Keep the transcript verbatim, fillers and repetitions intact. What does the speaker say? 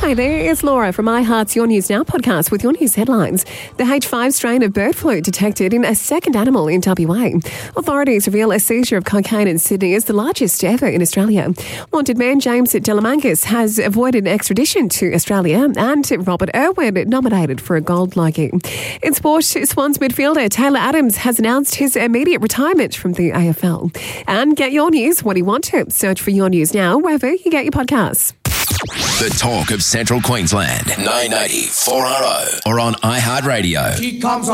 Hi there, it's Laura from iHeart's Your News Now podcast with your news headlines. The H five strain of bird flu detected in a second animal in W A. Authorities reveal a seizure of cocaine in Sydney is the largest ever in Australia. Wanted man James Delamangas has avoided extradition to Australia, and Robert Irwin nominated for a Gold Logie. In sport, Swans midfielder Taylor Adams has announced his immediate retirement from the A F L. And get your news when you want to. Search for Your News Now wherever you get your podcasts. The talk of Central Queensland, nine eighty, four R O, or on iHeartRadio. She comes